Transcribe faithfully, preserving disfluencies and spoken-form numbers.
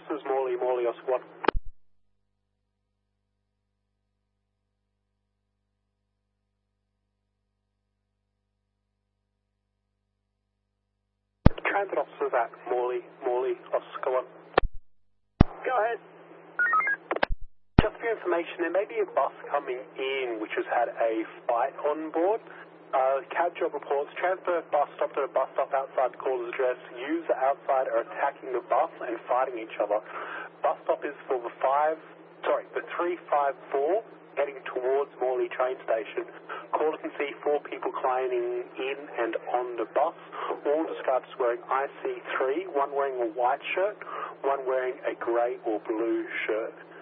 This is Morley, Morley, Oscar one. Transit officers at Morley, Morley, Oscar one. Go ahead. Just for your information, there may be a bus coming in which has had a fight on board. Uh, cab job reports, transfer bus stopped at a bus stop outside the caller's address. User outside are attacking the bus and fighting each other. Bus stop is for the five, sorry, the three five four heading towards Morley train station. Caller can see four people climbing in and on the bus, all described as wearing I C three, one wearing a white shirt, one wearing a grey or blue shirt.